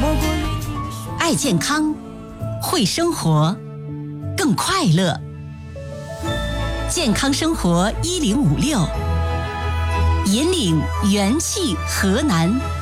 爱健康，会生活，更快乐。健康生活1056，引领元气河南。